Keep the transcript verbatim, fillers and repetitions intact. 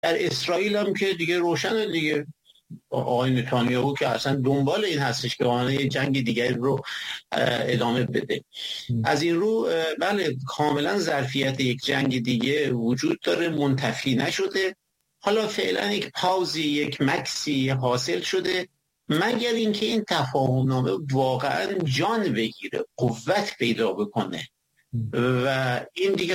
در اسرائیل هم که دیگه روشنه دیگه، آقای نتانیاهو که اصلا دنبال این هستش که آن یه جنگ دیگری رو ادامه بده. از این رو بله کاملا ظرفیت یک جنگ دیگه وجود داره، منتفی نشده. حالا فعلا یک پاوزی، یک مکسی حاصل شده، مگر اینکه این تفاهم نامه واقعا جان بگیره، قوت پیدا بکنه و این دیگه